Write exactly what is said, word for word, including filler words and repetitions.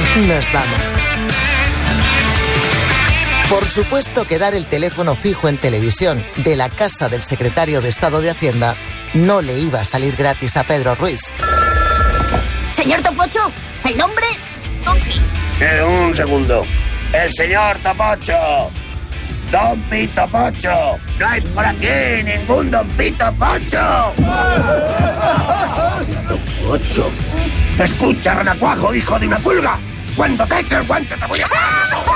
Nos vamos. Por supuesto que dar el teléfono fijo en televisión de la casa del secretario de Estado de Hacienda no le iba a salir gratis a Pedro Ruiz. Señor Topocho, ¿el nombre? Tompi. Eh, un segundo. El señor Topocho. Don Pito Pocho. No hay por aquí ningún Don Pito Pocho. Pocho. Escucha, renacuajo, hijo de una pulga. Cuando te eche el guante te voy a sacar los ojos.